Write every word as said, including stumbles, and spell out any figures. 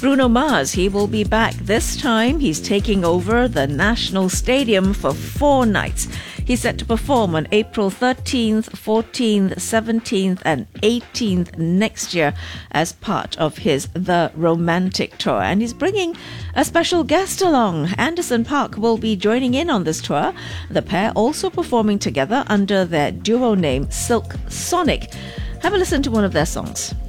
Bruno Mars, he will be back this time. He's taking over the National Stadium for four nights. He's set to perform on April thirteenth, fourteenth, seventeenth and eighteenth next year as part of his The Romantic Tour. And he's bringing a special guest along. Anderson .Paak will be joining in on this tour. The pair also performing together under their duo name Silk Sonic. Have a listen to one of their songs.